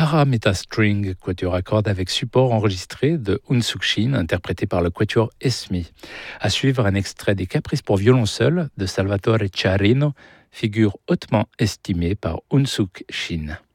Parameta String, quatuor à cordes avec support enregistré de Unsuk Shin, interprété par le quatuor Esmi. À suivre, un extrait des Caprices pour violon seul de Salvatore Ciarino, figure hautement estimée par Unsuk Shin.